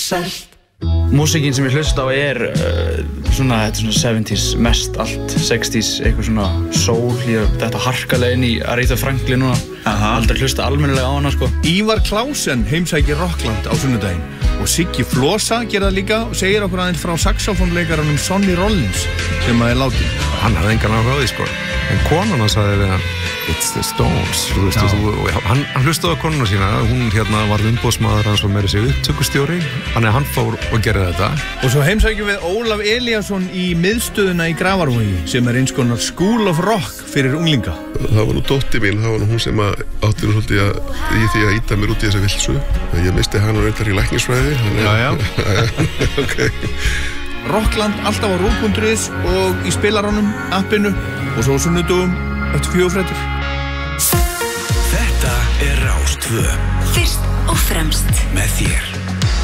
selt. Músíkin sem ég hlusta á svona, þetta svona 70s mest allt, 60s, eitthvað svona soul, þetta harkalega inn í Aretha Franklin núna. Aldrei hlusta almennilega á hana, sko. Ívar Klausen heimsækir Rockland á sunnudaginn og Siggi Flosa gerir það líka og segir okkur aðeins frá saxofónleikaranum Sonny Rollins sem er látinn. Hann hafði engan áhuga á því, sko. En konan hann sagði við hann, It's the Stones, þú veist, hann hlustaði á konuna sína, hún varð umboðsmaður hans og meira sig upptökustjóri, þannig að hann fór og gerði þetta. Og svo heimsækjum við Ólaf Elíasson í miðstöðuna í Grafarvogi sem er eins konar School of Rock fyrir unglinga. Það var nú dóttir mín, það var nú hún sem átti nú svolítið í því að ýta mér út í þessa vilsu. Ég misti hann og reyndar í læknisfræði. Já. Okay. Rockland alltaf á rúv.is og í spilaranum, appinu og svo sunnudögum eftir 4 fréttir. Þetta er Rás 2. Fyrst og fremst með þér.